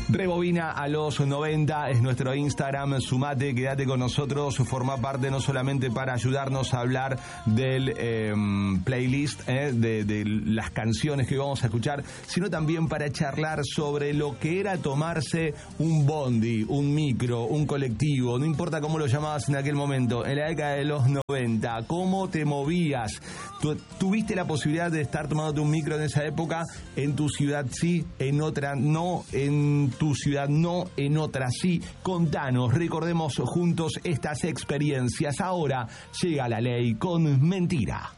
Rebobina a los 90 es nuestro Instagram. Sumate, quédate con nosotros, forma parte no solamente para ayudarnos a hablar del playlist, de las canciones que vamos a escuchar, sino también para charlar sobre lo que era tomarse un bondi, un micro, un colectivo, no importa cómo lo llamabas en aquel momento, en la década de los 90, cómo te movías. ¿Tuviste la posibilidad de estar tomándote un micro en esa época? En tu ciudad sí, en otra no, en tu ciudad no, en otra sí. Contanos, recordemos juntos estas experiencias. Ahora llega la ley con Mentira.